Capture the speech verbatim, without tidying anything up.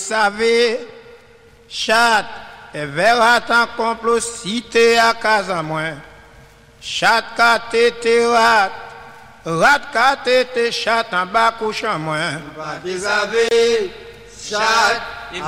savez, chat et verra tant complot cité à casa moins. Chat katete rat, rat katete chat en bas couchant moins. Pas des savez, chat